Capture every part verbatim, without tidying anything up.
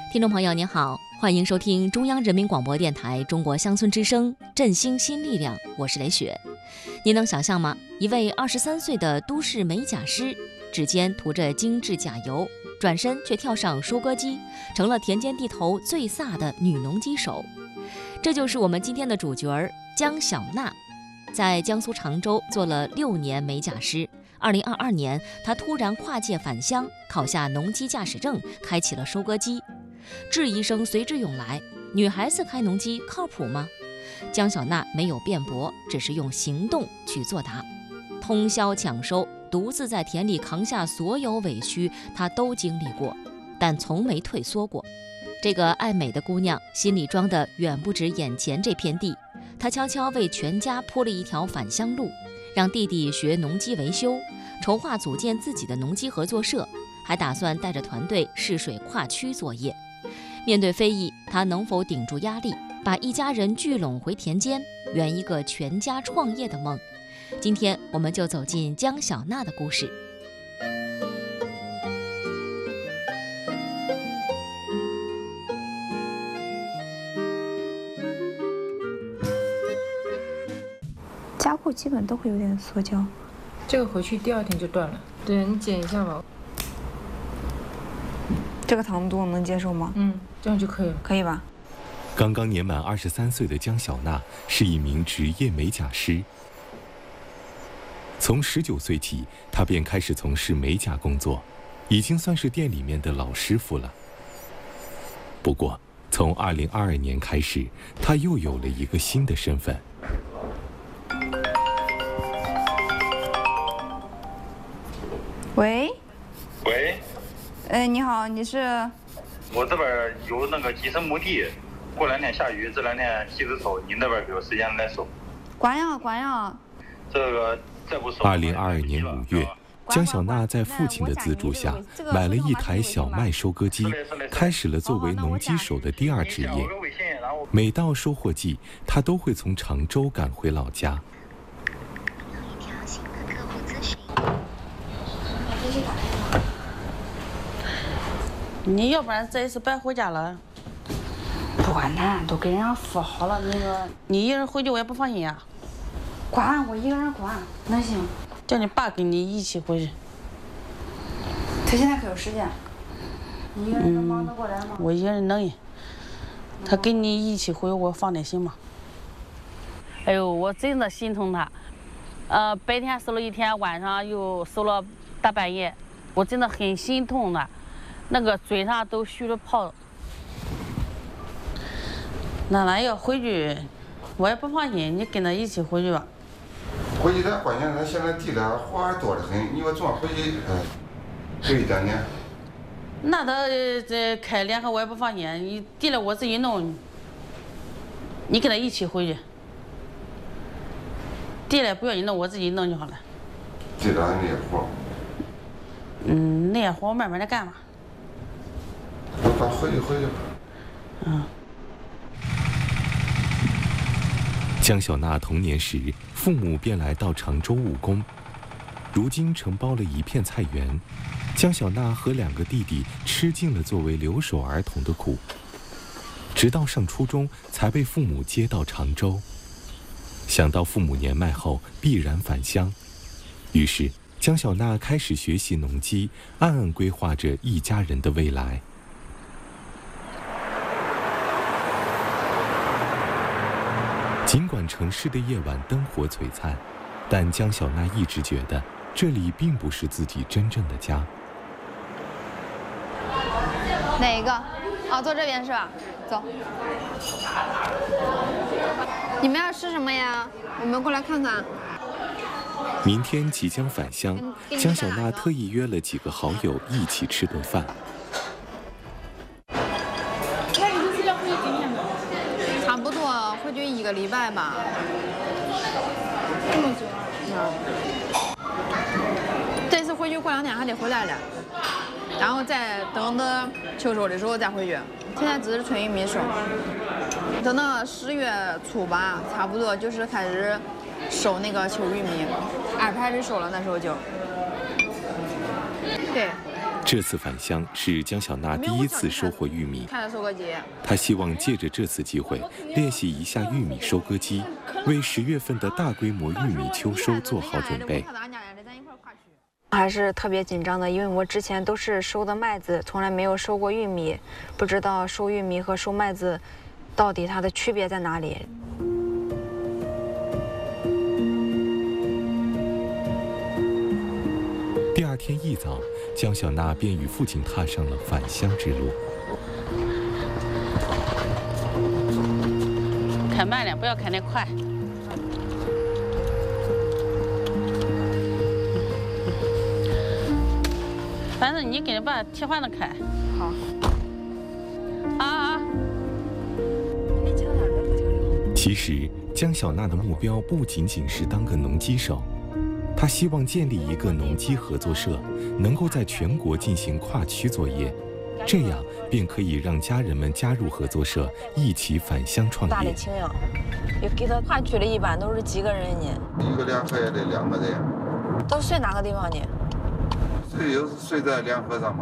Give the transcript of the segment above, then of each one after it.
听众朋友您好，欢迎收听中央人民广播电台中国乡村之声振兴新力量，我是雷雪。您能想象吗？一位二十三岁的都市美甲师，指尖涂着精致甲油，转身却跳上收割机，成了田间地头最飒的女农机手。这就是我们今天的主角儿江小娜，在江苏常州做了六年美甲师。二零二二年，她突然跨界返乡，考下农机驾驶证，开启了收割机。质疑声随之涌来，女孩子开农机靠谱吗？江小娜没有辩驳，只是用行动去作答。通宵抢收，独自在田里扛下所有委屈，她都经历过，但从没退缩过。这个爱美的姑娘心里装的远不止眼前这片地，她悄悄为全家铺了一条返乡路，让弟弟学农机维修，筹划组建自己的农机合作社，还打算带着团队试水跨区作业。面对非议，他能否顶住压力，把一家人聚拢回田间，圆一个全家创业的梦？今天我们就走进江小娜的故事。 加固基本都会有点缩胶， 这个回去第二天就断了。对，你剪一下吧。 这个长度能接受吗？ 嗯，这样就可以了。 可以吧？ 刚刚年满二十三岁的江小娜是一名职业美甲师。从十九岁起，她便开始从事美甲工作，已经算是店里面的老师傅了。不过，从二零二二年开始，她又有了一个新的身份。 喂。 喂。 呃，你好，你是？ 我这边有那个集成墓地，过两天下雨，这两天梯子抽，您那边有时间来收？ 管呀管呀。 这个再不收。 二零二二年五月，江小娜在父亲的资助下，买了一台小麦收割机，开始了作为农机手的第二职业。每到收获季，她都会从常州赶回老家。 你要不然这一次白回家了。 不管那都给人家说好了，那个你一人回去我也不放心呀。 管我一个人管，那行。 叫你爸跟你一起回去。 他现在可有时间？你一个人能忙得过来吗？ 嗯、我一个人能。他跟你一起回，我放点心嘛。哎呦，我真的心疼他。呃，白天收了一天，晚上又收了大半夜，我真的很心痛的。那个嘴上都虚着泡。那咱要回去，我也不放心，你跟他一起回去吧。 回去咱关键咱现在地里活还多得很，你说这么回去，哎，就一点点。 那他这开联合我也不放心，你地里我自己弄，你跟他一起回去。地里不要你弄，我自己弄就好了。 地里那些活。 嗯，那些活我慢慢的干吧。 咱回去回去吧。 嗯。 江小娜童年时，父母便来到常州务工，如今承包了一片菜园。江小娜和两个弟弟吃尽了作为留守儿童的苦，直到上初中才被父母接到常州。想到父母年迈后必然返乡，于是江小娜开始学习农机，暗暗规划着一家人的未来。尽管城市的夜晚灯火璀璨，但江小娜一直觉得这里并不是自己真正的家。 哪一个？哦，坐这边是吧？走。你们要吃什么呀？我们过来看看。 明天即将返乡，江小娜特意约了几个好友一起吃顿饭。 那你这是要回去几天呢？ 差不多回去一个礼拜吧。 这么久啊？这次回去过两天还得回来了，然后再等到秋收的时候再回去。现在只是春玉米收，等到十月初吧，差不多就是开始收那个秋玉米，二排始收了，那时候就。对。 这次返乡是江小娜第一次收获玉米， 看着收割机。 她希望借着这次机会练习一下玉米收割机，为十月份的大规模玉米秋收做好准备。 还是特别紧张的，因为我之前都是收的麦子，从来没有收过玉米，不知道收玉米和收麦子到底它的区别在哪里。 第二天一早，江小娜便与父亲踏上了返乡之路。 开慢点，不要开那快。反正你给你把替换的开。 好。 啊啊！ 其实，江小娜的目标不仅仅是当个农机手。他希望建立一个农机合作社，能够在全国进行跨区作业，这样便可以让家人们加入合作社，一起返乡创业。 大的青呀，有给他跨区的一般都是几个人呢？ 一个联合也得两个人。 都睡哪个地方呢？ 睡有时睡在联合上嘛。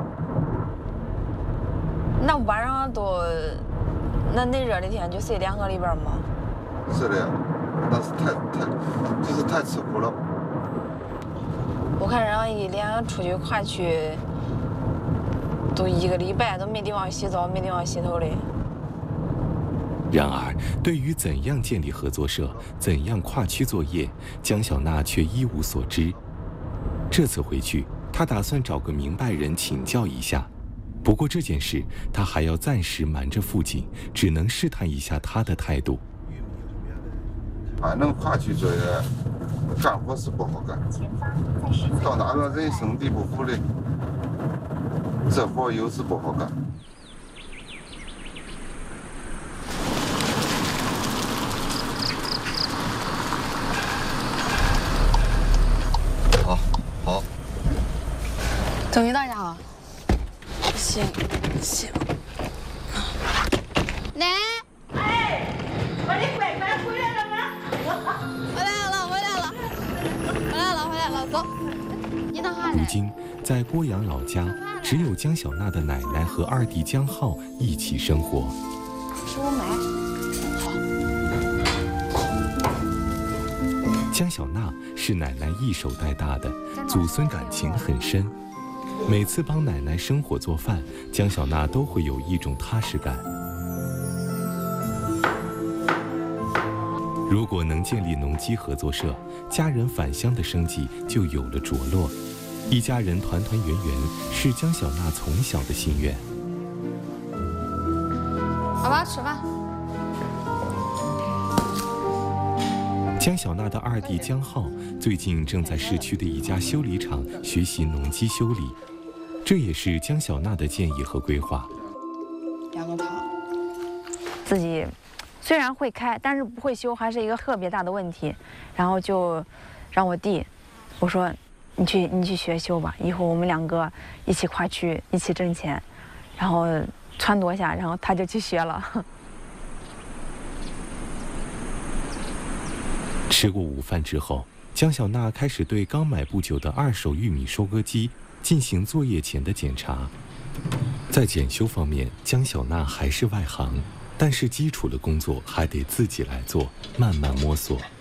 那晚上都，那那热的天就睡联合里边吗？ 是的呀，那是太太，就是太吃苦了。 我看人家一连出去跨区，都一个礼拜都没地方洗澡，没地方洗头的。 然而，对于怎样建立合作社、怎样跨区作业，江小娜却一无所知。这次回去，她打算找个明白人请教一下。不过这件事，她还要暂时瞒着父亲，只能试探一下他的态度。 反正跨区作业。干活是不好干，到哪个人生地不熟的，这活有时不好干。好，好。 终于到家了。行，行。 奶。哎，我的乖乖回来了吗？回来了，回来了。回来了，回来了，走。你等下来。 如今，在郭阳老家，只有江小娜的奶奶和二弟江浩一起生活。 是我买。 好。江小娜是奶奶一手带大的，祖孙感情很深。每次帮奶奶生火做饭，江小娜都会有一种踏实感。如果能建立农机合作社，家人返乡的生计就有了着落，一家人团团圆圆是江小娜从小的心愿。 好吧，吃饭。 江小娜的二弟江浩最近正在市区的一家修理厂学习农机修理，这也是江小娜的建议和规划。 两个汤，自己。虽然会开，但是不会修，还是一个特别大的问题。然后就让我弟，我说你去你去学修吧，以后我们两个一起跨区，一起挣钱。然后撺掇一下，然后他就去学了。 吃过午饭之后，江小娜开始对刚买不久的二手玉米收割机进行作业前的检查。在检修方面，江小娜还是外行。但是基础的工作还得自己来做，慢慢摸索。